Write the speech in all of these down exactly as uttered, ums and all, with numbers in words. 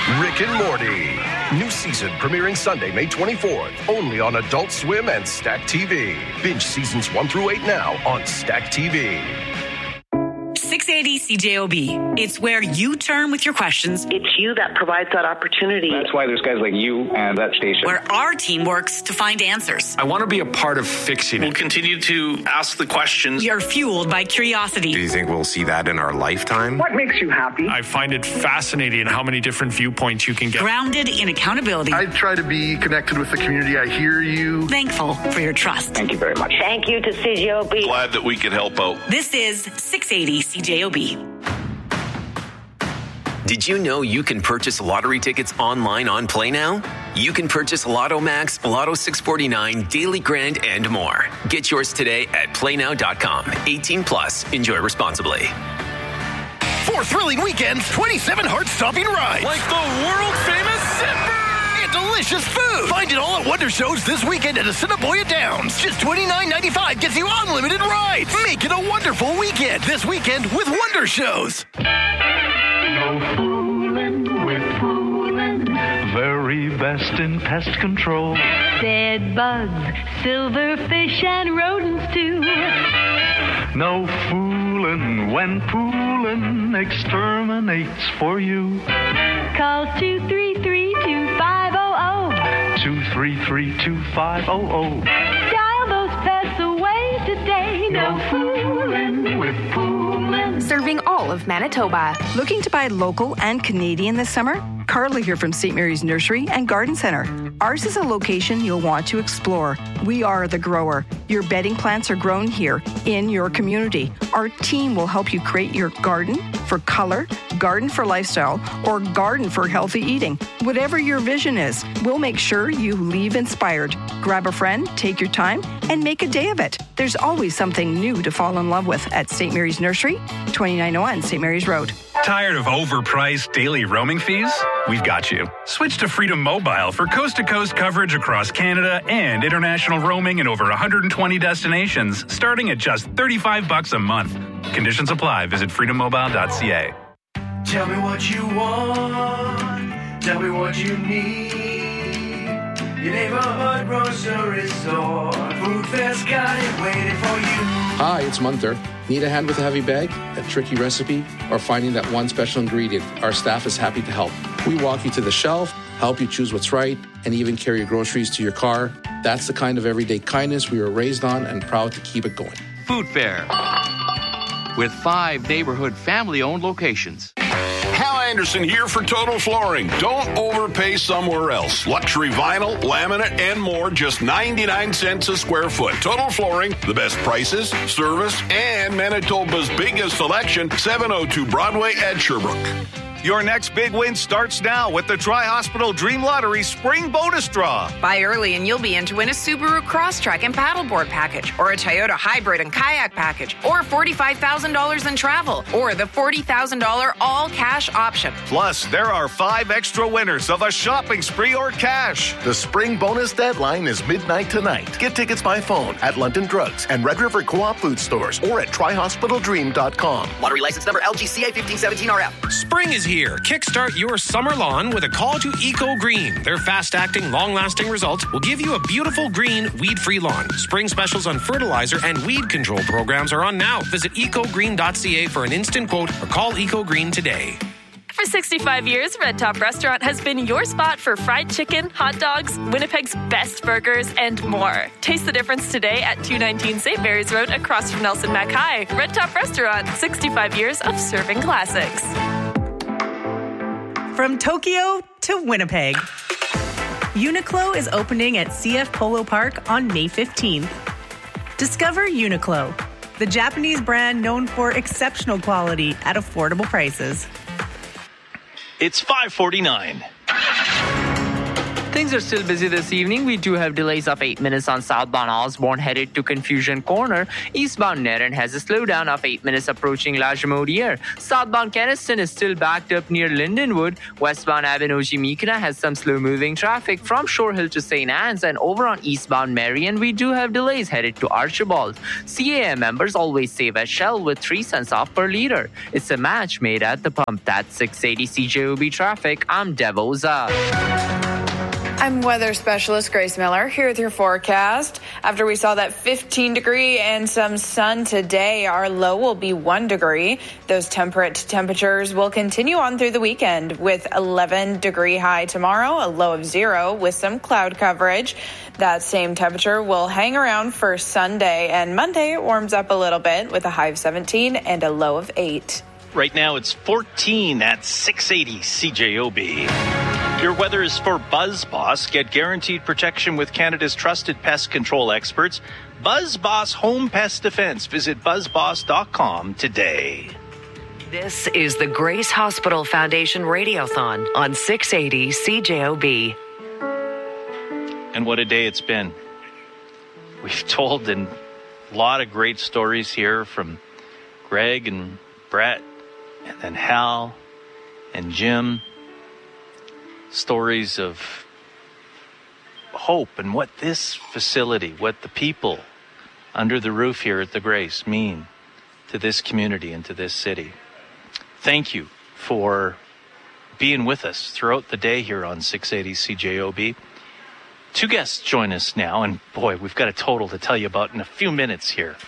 Rick and Morty. New season premiering Sunday, May twenty-fourth. Only on Adult Swim and Stack T V. Binge seasons one through eight now on Stack T V. six eighty C J O B. It's where you turn with your questions. It's you that provides that opportunity. That's why there's guys like you and that station. Where our team works to find answers. I want to be a part of fixing it. We'll continue to ask the questions. You're fueled by curiosity. Do you think we'll see that in our lifetime? What makes you happy? I find it fascinating how many different viewpoints you can get. Grounded in accountability. I try to be connected with the community. I hear you. Thankful for your trust. Thank you very much. Thank you to C J O B. Glad that we could help out. This is six eighty C J O B. Did you know you can purchase lottery tickets online on Play Now? You can purchase Lotto Max, Lotto six forty-nine, Daily Grand, and more. Get yours today at play now dot com. eighteen plus. Enjoy responsibly. Four thrilling weekends, twenty-seven heart-stopping rides. Like the world-famous Zipper! And delicious food. Find it all at Wonder Shows this weekend at Assiniboia Downs. Just twenty-nine ninety-five gets you unlimited rides. Make it a wonderful weekend this weekend with Wonder Shows. No fooling with fooling, very best in pest control. Bed bugs, silverfish, and rodents too. No fooling when pooling exterminates for you. Call two three three, two five zero zero. two three three, two five zero zero. Dial those pests away today. No fooling with fooling. Serving all of Manitoba. Looking to buy local and Canadian this summer? Carla here from Saint Mary's Nursery and Garden Centre. Ours is a location you'll want to explore. We are the grower. Your bedding plants are grown here in your community. Our team will help you create your garden for color, garden for lifestyle, or garden for healthy eating. Whatever your vision is, we'll make sure you leave inspired. Grab a friend, take your time, and make a day of it. There's always something new to fall in love with at Saint Mary's Nursery, twenty-nine oh one Saint Mary's Road. Tired of overpriced daily roaming fees? We've got you. Switch to Freedom Mobile for coast-to-coast coverage across Canada and international roaming in over one hundred twenty destinations, starting at just thirty-five bucks a month. Conditions apply. Visit freedom mobile dot c a. Tell me what you want. Tell me what you need. Your neighborhood grocery store. Food Fair's got it waiting for you. Hi, it's Munther. Need a hand with a heavy bag, a tricky recipe, or finding that one special ingredient? Our staff is happy to help. We walk you to the shelf, help you choose what's right, and even carry your groceries to your car. That's the kind of everyday kindness we were raised on and proud to keep it going. Food Fair, with five neighborhood family-owned locations. Hal Anderson here for Total Flooring. Don't overpay somewhere else. Luxury vinyl, laminate, and more, just ninety-nine cents a square foot. Total Flooring, the best prices, service, and Manitoba's biggest selection, seven oh two Broadway at Sherbrooke. Your next big win starts now with the Tri-Hospital Dream Lottery Spring Bonus Draw. Buy early and you'll be in to win a Subaru Crosstrek and paddleboard package, or a Toyota Hybrid and kayak package, or forty-five thousand dollars in travel, or the forty thousand dollars all-cash option. Plus, there are five extra winners of a shopping spree or cash. The spring bonus deadline is midnight tonight. Get tickets by phone at London Drugs and Red River Co-op food stores or at tri hospital dream dot com. Lottery license number L G C A fifteen seventeen R F. Spring is here. Kickstart your summer lawn with a call to Eco Green. Their fast-acting, long-lasting results will give you a beautiful green, weed-free lawn. Spring specials on fertilizer and weed control programs are on now. Visit eco green dot c a for an instant quote or call Eco Green today. For sixty-five years, Red Top Restaurant has been your spot for fried chicken, hot dogs, Winnipeg's best burgers, and more. Taste the difference today at two nineteen Saint Mary's Road across from Nelson Mac High. Red Top Restaurant, sixty-five years of serving classics. From Tokyo to Winnipeg, Uniqlo is opening at C F Polo Park on May fifteenth. Discover Uniqlo, the Japanese brand known for exceptional quality at affordable prices. It's five forty-nine. Things are still busy this evening. We do have delays of eight minutes on southbound Osborne headed to Confusion Corner. Eastbound Nerin has a slowdown of eight minutes approaching La Jamodiere. Southbound Keniston is still backed up near Lindenwood. Westbound Abinogi-Mikina has some slow-moving traffic from Shore Hill to Saint Anne's. And over on eastbound Marion, we do have delays headed to Archibald. C A M members always save at Shell with three cents off per liter. It's a match made at the pump. That's six eighty C J O B traffic. I'm Devoza. I'm weather specialist Grace Miller here with your forecast. After we saw that fifteen degree and some sun today, our low will be one degree. Those temperate temperatures will continue on through the weekend with eleven degree high tomorrow, a low of zero with some cloud coverage. That same temperature will hang around for Sunday, and Monday it warms up a little bit with a high of seventeen and a low of eight. Right now it's fourteen at six eighty C J O B. Your weather is for BuzzBoss. Get guaranteed protection with Canada's trusted pest control experts. BuzzBoss Home Pest Defense. Visit buzz boss dot com today. This is the Grace Hospital Foundation Radiothon on six eighty C J O B. And what a day it's been. We've told a lot of great stories here from Greg and Brett and then Hal and Jim. Stories of hope and what this facility, what the people under the roof here at the Grace mean to this community and to this city. Thank you for being with us throughout the day here on six eighty C J O B. Two guests join us now, and boy, we've got a total to tell you about in a few minutes here.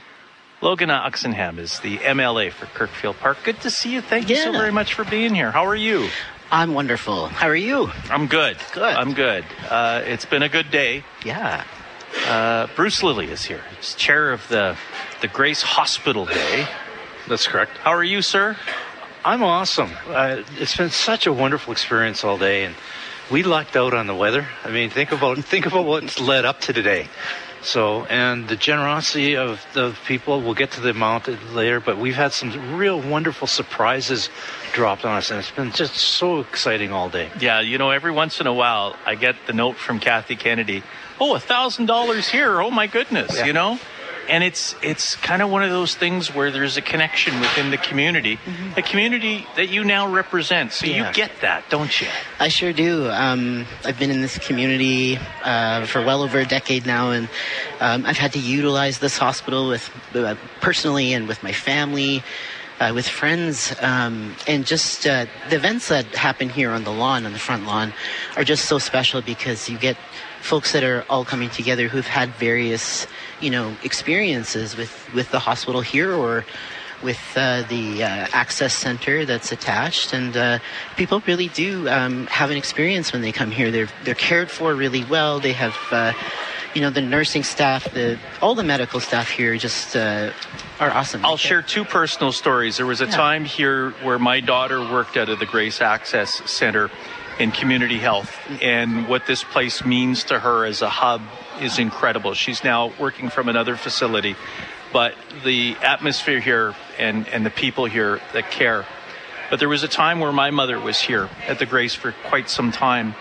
Logan Oxenham is the M L A for Kirkfield Park. Good to see you. Thank you yeah. so very much for being here. How are you? I'm wonderful. How are you? I'm good. Good. I'm good. Uh, it's been a good day. Yeah. Uh, Bruce Lilly is here. He's chair of the the Grace Hospital Day. That's correct. How are you, sir? I'm awesome. Uh, it's been such a wonderful experience all day, and we lucked out on the weather. I mean, think about think about what's led up to today. So, and the generosity of the people, we'll get to the amount later, but we've had some real wonderful surprises dropped on us, and it's been just so exciting all day. Yeah, you know, every once in a while, I get the note from Kathy Kennedy, oh, one thousand dollars here, oh my goodness, yeah. you know? And it's it's kind of one of those things where there's a connection within the community, mm-hmm. a community that you now represent. So yeah. you get that, don't you? I sure do. Um, I've been in this community uh, for well over a decade now, and um, I've had to utilize this hospital with uh, personally and with my family, uh, with friends, um, and just uh, the events that happen here on the lawn, on the front lawn, are just so special because you get folks that are all coming together who've had various, you know, experiences with, with the hospital here or with uh, the uh, access center that's attached. And uh, people really do um, have an experience when they come here. They're they're cared for really well. They have, uh, you know, the nursing staff, the all the medical staff here just uh, are awesome. I'll share two personal stories. There was a Yeah. time here where my daughter worked out of the Grace Access Center in community health, and what this place means to her as a hub is incredible. She's now working from another facility, but the atmosphere here and, and the people here that care. But there was a time where my mother was here at the Grace for quite some time,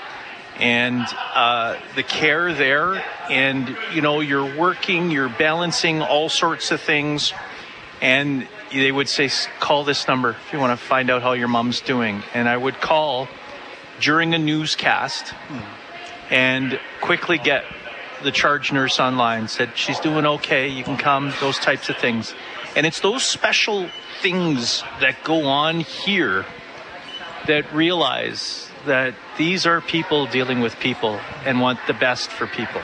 and uh, the care there, and you know, you're working, you're balancing all sorts of things, and they would say, call this number if you want to find out how your mom's doing. And I would call during a newscast and quickly get the charge nurse online, said she's doing okay, you can come, those types of things. And it's those special things that go on here that realize that these are people dealing with people and want the best for people.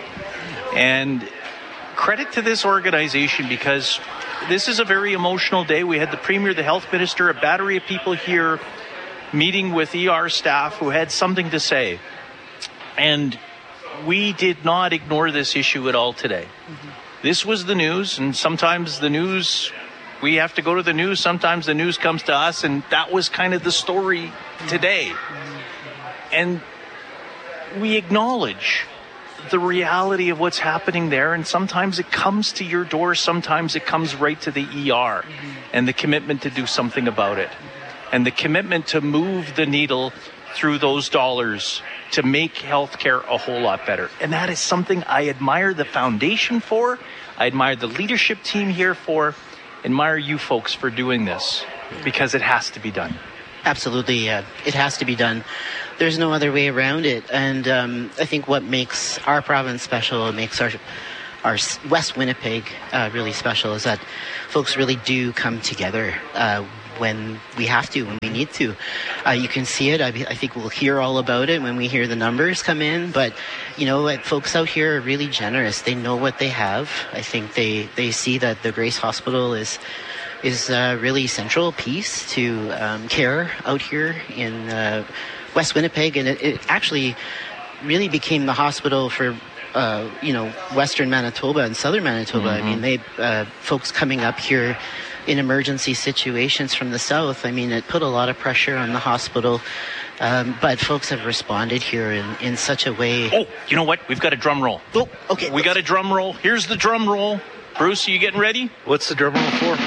And credit to this organization, because this is a very emotional day. We had the Premier, the Health Minister, a battery of people here meeting with E R staff who had something to say. And we did not ignore this issue at all today. Mm-hmm. This was the news, and sometimes the news, we have to go to the news. Sometimes the news comes to us, and that was kind of the story today. Mm-hmm. And we acknowledge the reality of what's happening there, and sometimes it comes to your door, sometimes it comes right to the E R, mm-hmm. and the commitment to do something about it. And the commitment to move the needle through those dollars to make healthcare a whole lot better. And that is something I admire the foundation for. I admire the leadership team here for. Admire you folks for doing this, because it has to be done. Absolutely, uh, it has to be done. There's no other way around it. And um, I think what makes our province special, makes our our West Winnipeg uh, really special, is that folks really do come together uh, when we have to, when we need to. Uh, you can see it. I, I think we'll hear all about it when we hear the numbers come in. But, you know, like, folks out here are really generous. They know what they have. I think they, they see that the Grace Hospital is is a really central piece to um, care out here in uh, West Winnipeg. And it, it actually really became the hospital for Uh, you know, Western Manitoba and Southern Manitoba. Mm-hmm. I mean, they uh, folks coming up here in emergency situations from the south. I mean, it put a lot of pressure on the hospital, um, but folks have responded here in, in such a way. Oh, you know what? We've got a drum roll. Oh, okay. We got a drum roll. Here's the drum roll. Bruce, are you getting ready? What's the drum roll for?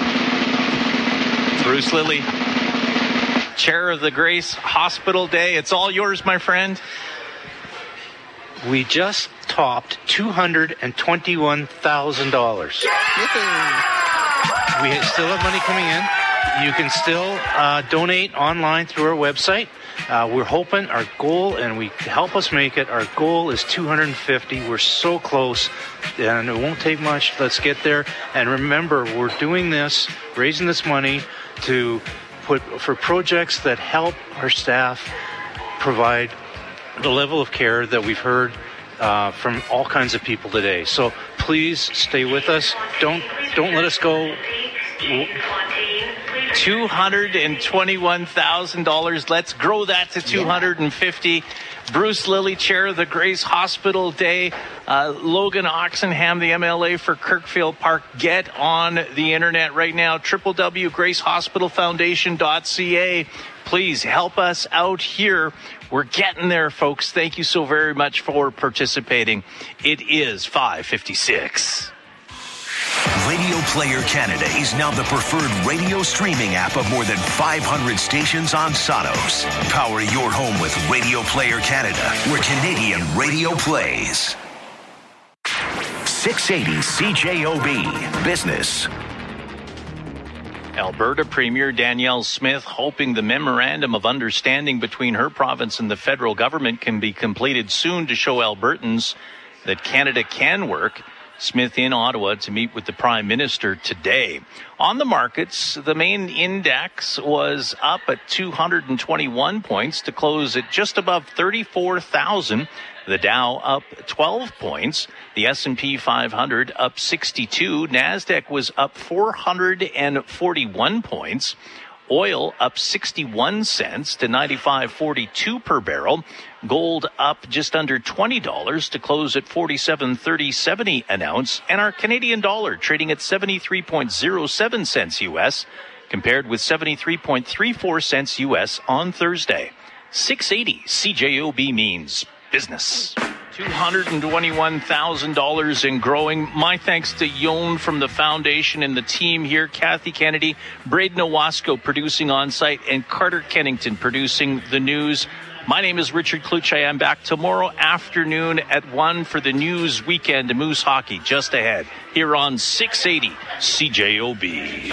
Bruce Lilly, chair of the Grace Hospital Day. It's all yours, my friend. We just topped two hundred twenty-one thousand dollars. We still have money coming in. You can still uh, donate online through our website. Uh, we're hoping our goal, and we help us make it, our goal is two hundred fifty. We're so close, and it won't take much. Let's get there. And remember, we're doing this, raising this money to put for projects that help our staff provide the level of care that we've heard uh, from all kinds of people today. So please stay with us. Don't don't let us go. two hundred twenty-one thousand dollars. Let's grow that to two hundred fifty. Bruce Lilly, chair of the Grace Hospital Day. Uh, Logan Oxenham, the M L A for Kirkfield Park. Get on the internet right now, w w w dot grace hospital foundation dot c a. Please help us out here. We're getting there, folks. Thank you so very much for participating. It is five fifty-six. Radio Player Canada is now the preferred radio streaming app of more than five hundred stations on Sonos. Power your home with Radio Player Canada, where Canadian radio plays. six eighty C J O B Business. Alberta Premier Danielle Smith hoping the memorandum of understanding between her province and the federal government can be completed soon to show Albertans that Canada can work. Smith in Ottawa to meet with the Prime Minister today. On the markets, the main index was up at two hundred twenty-one points to close at just above thirty-four thousand. The Dow up twelve points. The S and P five hundred up sixty-two. NASDAQ was up four hundred forty-one points. Oil up sixty-one cents to ninety-five forty-two per barrel. Gold up just under twenty dollars to close at forty-seven thirty seventy an ounce. And our Canadian dollar trading at seventy-three point zero seven cents U S compared with seventy-three point three four cents U S on Thursday. six eighty C J O B means business. two hundred twenty-one thousand dollars and growing. My thanks to Yon from the foundation and the team here, Kathy Kennedy, Braden Owasco producing on site, and Carter Kennington producing the news. My name is Richard Kluch. I am back tomorrow afternoon at one for the News Weekend Moose Hockey just ahead here on six eighty C J O B.